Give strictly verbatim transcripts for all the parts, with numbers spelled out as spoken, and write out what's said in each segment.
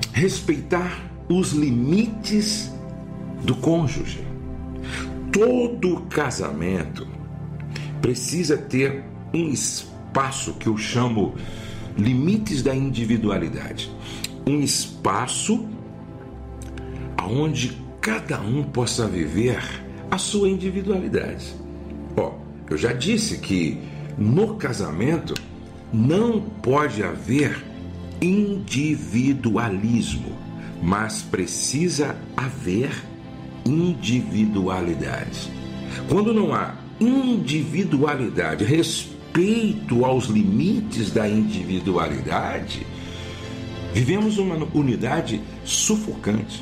respeitar os limites do cônjuge. Todo casamento precisa ter um espaço que eu chamo limites da individualidade. Um espaço onde cada um possa viver a sua individualidade. Ó, eu já disse que no casamento não pode haver individualismo, mas precisa haver individualidade. Quando não há individualidade, respeito aos limites da individualidade, vivemos uma unidade sufocante,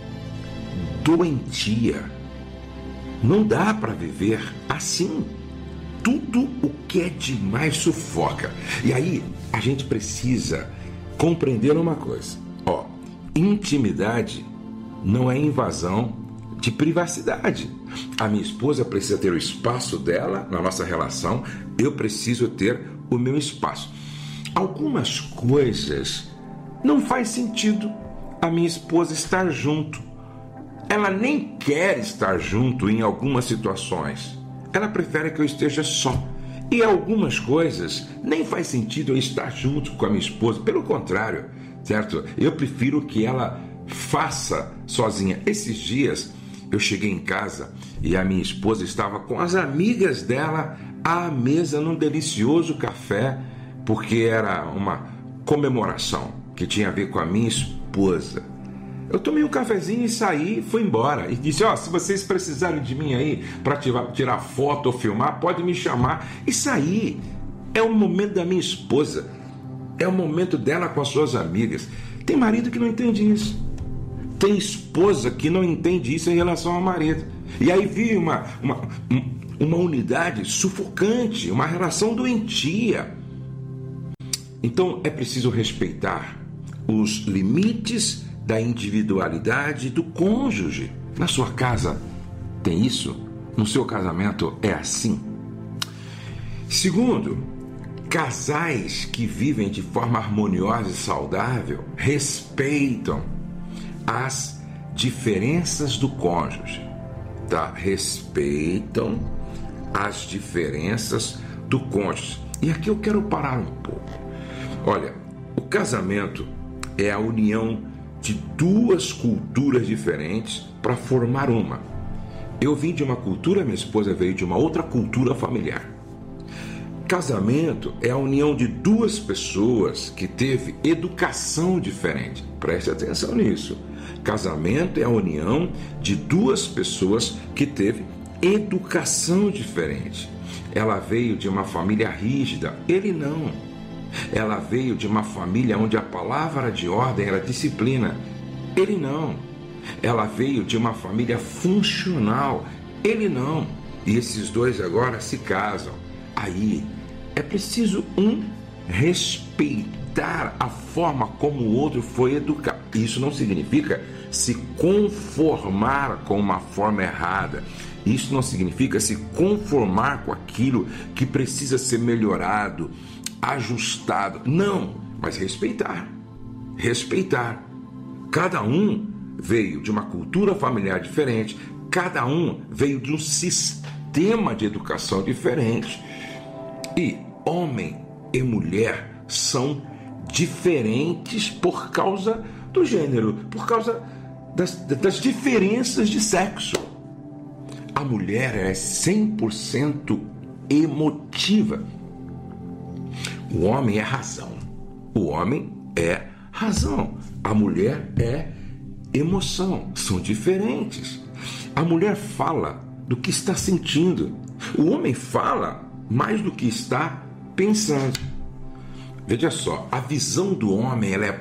doentia. Não dá para viver assim. Tudo o que é demais sufoca. E aí a gente precisa compreender uma coisa. Ó, intimidade não é invasão de privacidade. A minha esposa precisa ter o espaço dela na nossa relação, eu preciso ter o meu espaço. Algumas coisas não faz sentido a minha esposa estar junto. Ela nem quer estar junto em algumas situações. Ela prefere que eu esteja só. E algumas coisas nem faz sentido eu estar junto com a minha esposa. Pelo contrário, certo? Eu prefiro que ela faça sozinha. Esses dias eu cheguei em casa e a minha esposa estava com as amigas dela à mesa num delicioso café, porque era uma comemoração que tinha a ver com a minha esposa. Eu tomei um cafezinho e saí, fui embora. E disse, ó, oh, se vocês precisarem de mim aí para tirar foto ou filmar, pode me chamar. E saí. É o momento da minha esposa. É o momento dela com as suas amigas. Tem marido que não entende isso. Tem esposa que não entende isso em relação ao marido. E aí vive uma, uma, uma unidade sufocante, uma relação doentia. Então é preciso respeitar os limites da individualidade do cônjuge. Na sua casa tem isso? No seu casamento é assim? Segundo, casais que vivem de forma harmoniosa e saudável respeitam as diferenças do cônjuge, tá? Respeitam as diferenças do cônjuge. E aqui eu quero parar um pouco. Olha, o casamento é a união de duas culturas diferentes para formar uma. Eu vim de uma cultura, minha esposa veio de uma outra cultura familiar. Casamento é a união de duas pessoas que teve educação diferente. Preste atenção nisso. Casamento é a união de duas pessoas que teve educação diferente. Ela veio de uma família rígida, ele não. Ela veio de uma família onde a palavra de ordem era disciplina. Ele não. Ela veio de uma família funcional. Ele não. E esses dois agora se casam. Aí é preciso um respeitar a forma como o outro foi educado. Isso não significa se conformar com uma forma errada. Isso não significa se conformar com aquilo que precisa ser melhorado, ajustado. Não, mas respeitar. Respeitar. Cada um veio de uma cultura familiar diferente, cada um veio de um sistema de educação diferente. E homem e mulher são diferentes por causa do gênero, por causa das, das diferenças de sexo. A mulher é cem por cento emotiva. O homem é razão. O homem é razão. A mulher é emoção. São diferentes. A mulher fala do que está sentindo. O homem fala mais do que está pensando. Veja só, a visão do homem ela é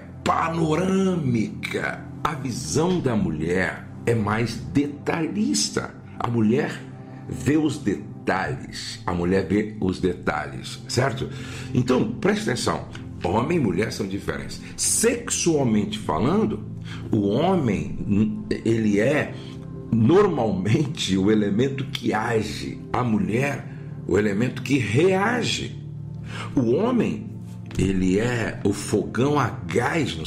panorâmica. A visão da mulher é mais detalhista. A mulher vê os detalhes. A mulher vê os detalhes, certo? Então, preste atenção. Homem e mulher são diferentes. Sexualmente falando, o homem, ele é normalmente o elemento que age. A mulher, o elemento que reage. O homem, ele é o fogão a gás no